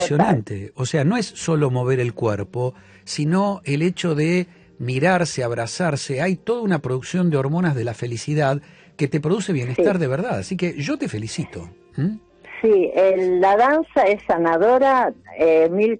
total. impresionante. O sea, no es solo mover el cuerpo, sino el hecho de mirarse, abrazarse. Hay toda una producción de hormonas de la felicidad que te produce bienestar Sí, de verdad. Así que yo te felicito. ¿Mm? sí, la danza es sanadora, 1000